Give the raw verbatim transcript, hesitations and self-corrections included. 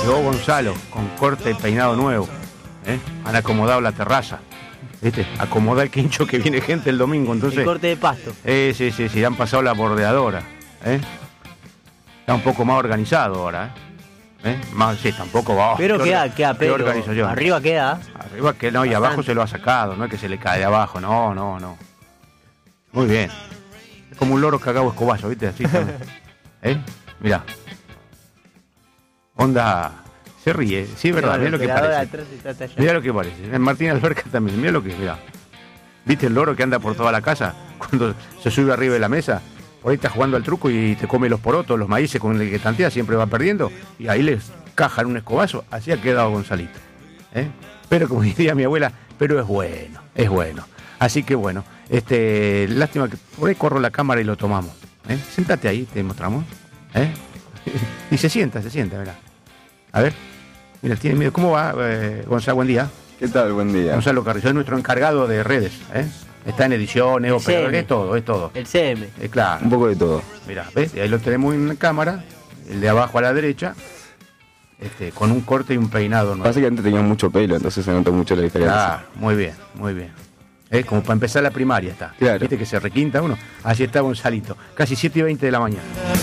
Llegó Gonzalo con corte y peinado nuevo. ¿eh? Han acomodado la terraza. ¿Viste? Acomoda el quincho que viene gente el domingo. Entonces, el corte de pasto. Eh, sí, sí, sí, han pasado la bordeadora. ¿eh? Está un poco más organizado ahora. ¿eh? ¿Eh? Más, sí, tampoco va. Pero queda, queda pero organización. Arriba queda. Arriba que no, y bastante. Abajo se lo ha sacado, no es que se le cae de abajo, no, no, no. Muy bien. Es como un loro cagado escobazo, ¿viste? Así ¿eh? Mirá. Onda. Se ríe, sí, es verdad, mirá lo que parece. Mirá lo que parece. En Martín Alberca también, mirá lo que, mirá. ¿Viste el loro que anda por toda la casa? Cuando se sube arriba de la mesa, por ahí está jugando al truco y te come los porotos, los maíces con el que tantea, siempre va perdiendo, y ahí les cajan un escobazo. Así ha quedado Gonzalito. ¿eh? Pero como diría mi abuela, pero es bueno, es bueno. Así que bueno, este, lástima que por ahí corro la cámara y lo tomamos. ¿eh? Séntate ahí, te mostramos. ¿eh? Y se sienta, se sienta, mirá. A ver. Mira, tiene miedo. ¿Cómo va, eh, Gonzalo? Buen día. ¿Qué tal? Buen día. Gonzalo Carrizo es nuestro encargado de redes. ¿eh? Está en ediciones, operador, es todo, es todo. El C M. Eh, claro. Un poco de todo. Mira, ¿ves? Ahí lo tenemos en la cámara, el de abajo a la derecha, este, con un corte y un peinado nuevo. Pasa que antes tenía mucho pelo, entonces se nota mucho la diferencia. Ah, muy bien, muy bien. Es como para empezar la primaria está. Claro. Viste que se requinta uno. Así está Gonzalito. Casi siete y veinte de la mañana.